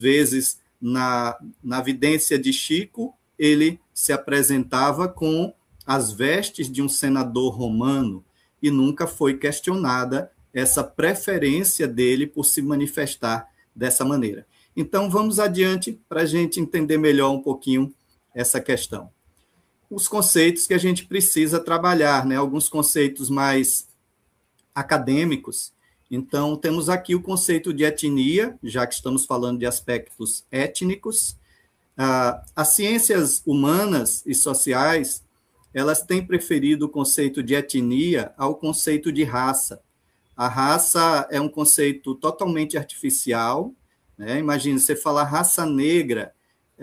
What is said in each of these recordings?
vezes, na vidência de Chico, ele se apresentava com as vestes de um senador romano e nunca foi questionada essa preferência dele por se manifestar dessa maneira. Então, vamos adiante para a gente entender melhor um pouquinho essa questão. Os conceitos que a gente precisa trabalhar, né? Alguns conceitos mais acadêmicos. Então, temos aqui o conceito de etnia, já que estamos falando de aspectos étnicos. As ciências humanas e sociais, elas têm preferido o conceito de etnia ao conceito de raça. A raça é um conceito totalmente artificial, né? Imagina, você falar raça negra,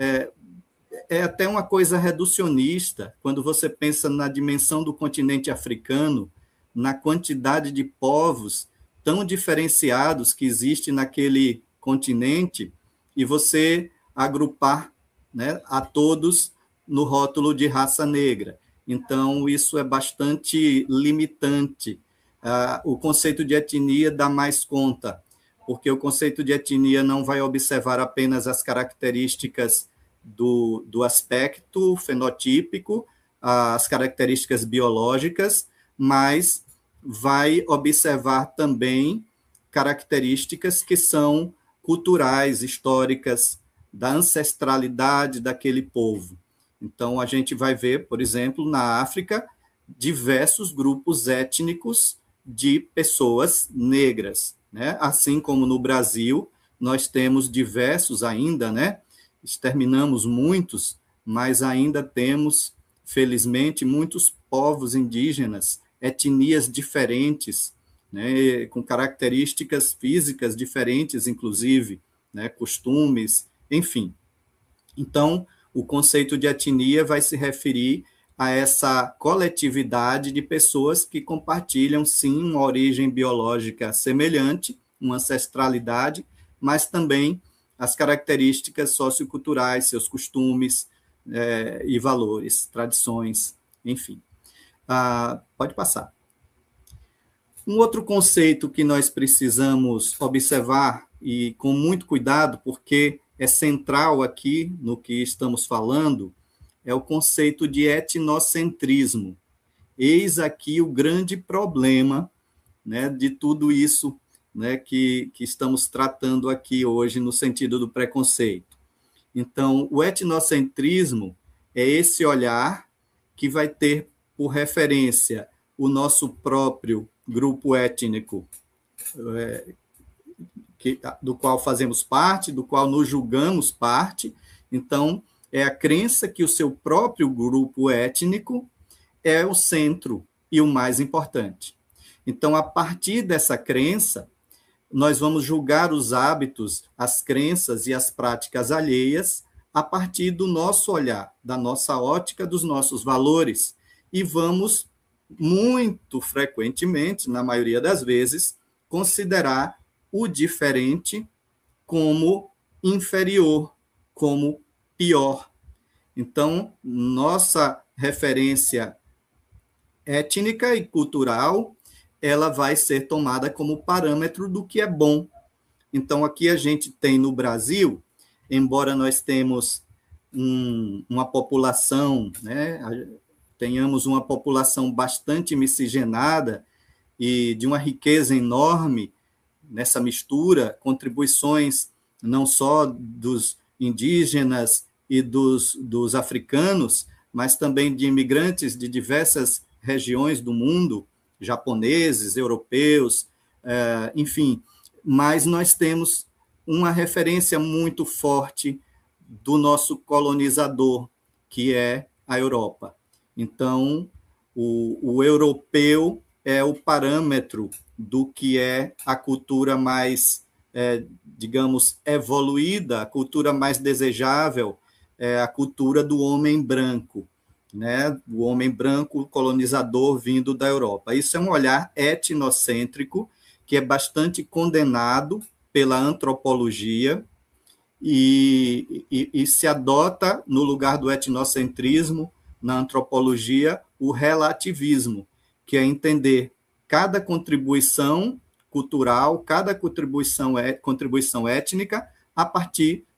é até uma coisa reducionista, quando você pensa na dimensão do continente africano, na quantidade de povos tão diferenciados que existe naquele continente, e você agrupar, né, a todos no rótulo de raça negra. Então, isso é bastante limitante. O conceito de etnia dá mais conta, porque o conceito de etnia não vai observar apenas as características do aspecto fenotípico, as características biológicas, mas vai observar também características que são culturais, históricas, da ancestralidade daquele povo. Então, a gente vai ver, por exemplo, na África, diversos grupos étnicos de pessoas negras, né? Assim como no Brasil, nós temos diversos ainda, né? Exterminamos muitos, mas ainda temos, felizmente, muitos povos indígenas, etnias diferentes, né? Com características físicas diferentes, inclusive, né? Costumes, enfim. Então, o conceito de etnia vai se referir a essa coletividade de pessoas que compartilham, sim, uma origem biológica semelhante, uma ancestralidade, mas também as características socioculturais, seus costumes e valores, tradições, enfim. Pode passar. Um outro conceito que nós precisamos observar, e com muito cuidado, porque é central aqui no que estamos falando, é o conceito de etnocentrismo. Eis aqui o grande problema, né, de tudo isso, né, que estamos tratando aqui hoje no sentido do preconceito. Então, o etnocentrismo é esse olhar que vai ter por referência o nosso próprio grupo étnico, do qual fazemos parte, do qual nos julgamos parte. Então, é a crença que o seu próprio grupo étnico é o centro e o mais importante. Então, a partir dessa crença, nós vamos julgar os hábitos, as crenças e as práticas alheias a partir do nosso olhar, da nossa ótica, dos nossos valores, e vamos, muito frequentemente, na maioria das vezes, considerar o diferente como inferior, como pior. Então, nossa referência étnica e cultural, ela vai ser tomada como parâmetro do que é bom. Então, aqui a gente tem no Brasil, embora nós temos uma população, né, tenhamos uma população bastante miscigenada e de uma riqueza enorme nessa mistura, contribuições não só dos indígenas e dos africanos, mas também de imigrantes de diversas regiões do mundo, japoneses, europeus, enfim, mas nós temos uma referência muito forte do nosso colonizador, que é a Europa. Então, o europeu é o parâmetro do que é a cultura mais, digamos, evoluída, a cultura mais desejável, a cultura do homem branco, né? O homem branco colonizador vindo da Europa. Isso é um olhar etnocêntrico que é bastante condenado pela antropologia e se adota, no lugar do etnocentrismo, na antropologia, o relativismo, que é entender cada contribuição cultural, cada contribuição étnica a partir